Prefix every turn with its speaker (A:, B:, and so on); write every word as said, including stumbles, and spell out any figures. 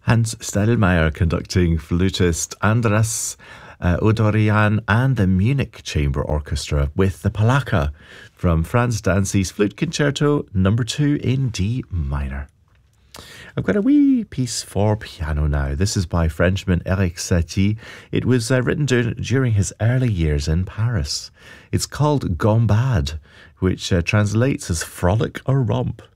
A: Hans Stellmeyer conducting flutist Andras uh, Odorian and the Munich Chamber Orchestra with the Polacca from Franz Danzi's Flute Concerto number two in D minor. I've got a wee piece for piano now. This is by Frenchman Eric Satie. It was uh, written dur- during his early years in Paris. It's called Gambade, which uh, translates as frolic or romp.